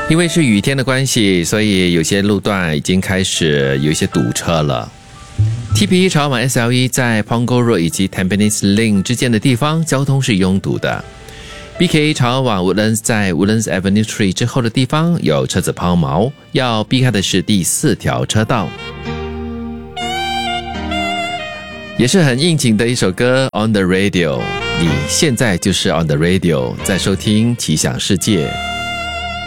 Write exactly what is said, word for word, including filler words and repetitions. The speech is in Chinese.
因为是雨天的关系，所以有些路段已经开始有一些堵车了。T P E 潮往 S L E 在 Punggol Road 以及 Tampines Link 之间的地方交通是拥堵的。B K A 潮往 Woodlands 在 Woodlands Avenue three 之后的地方有车子抛锚，要避开的是第四条车道。也是很应景的一首歌 On the Radio， 你现在就是 On the Radio 在收听奇想世界。